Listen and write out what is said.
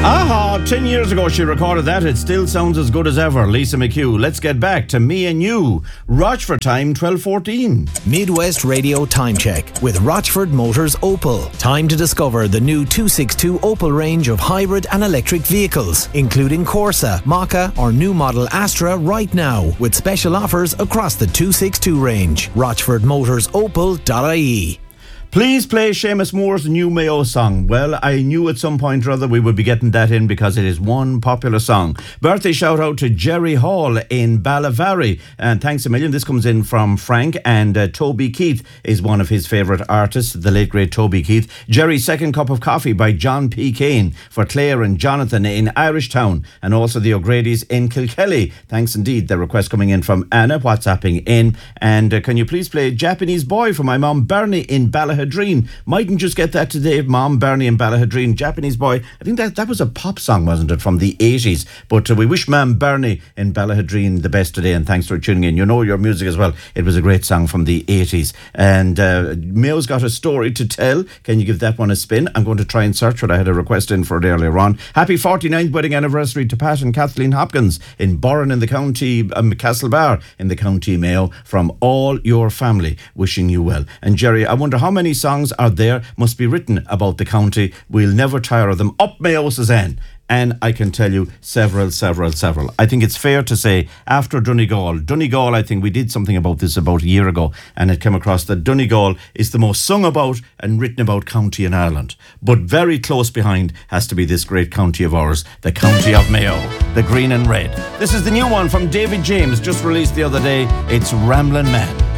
Aha, 10 years ago she recorded that. It still sounds as good as ever. Lisa McHugh. Let's get back to Me and You. Rochford time, 12:14. Midwest Radio Time Check with Rochford Motors Opel. Time to discover the new 262 Opel range of hybrid and electric vehicles, including Corsa, Mokka or new model Astra right now, with special offers across the 262 range. RochfordMotorsOpel.ie. Please play Seamus Moore's new Mayo song. Well, I knew at some point or other we would be getting that in because it is one popular song. Birthday shout out to Jerry Hall in Ballavary. And thanks a million. This comes in from Frank, and Toby Keith is one of his favourite artists, the late great Toby Keith. Jerry's Second Cup of Coffee by John P. Kane for Claire and Jonathan in Irishtown, and also the O'Grady's in Kilkelly. Thanks indeed. The request coming in from Anna, WhatsApping in. And can you please play Japanese Boy for my mum Bernie in Ballahadreen? Mightn't just get that today, Mom Bernie in Ballahadreen. Japanese Boy, I think that was a pop song, wasn't it, from the 80s? But we wish Mom Bernie in Ballahadreen the best today, and thanks for tuning in. You know your music as well. It was a great song from the 80s. And Mayo's got a story to tell. Can you give that one a spin? I'm going to try and search it. I had a request in for it earlier on. Happy 49th wedding anniversary to Pat and Kathleen Hopkins in Burren in the county, Castlebar in the county Mayo, from all your family. Wishing you well. And Jerry, I wonder how many songs are there must be written about the county. We'll never tire of them. Up Mayo, Suzanne. And I can tell you several. I think it's fair to say after Donegal, I think we did something about this about a year ago, and it came across that Donegal is the most sung about and written about county in Ireland. But very close behind has to be this great county of ours, the county of Mayo, the green and red. This is the new one from David James, just released the other day. It's Ramblin' Man.